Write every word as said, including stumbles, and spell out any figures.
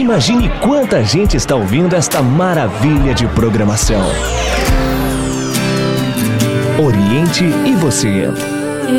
Imagine quanta gente está ouvindo esta maravilha de programação. Oriente e você.